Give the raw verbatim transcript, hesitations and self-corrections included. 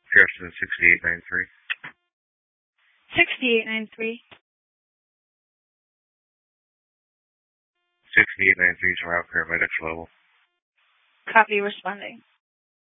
Jefferson sixty-eight ninety-three. sixty-eight ninety-three. sixty-eight ninety-three is around paramedics level. Copy, responding.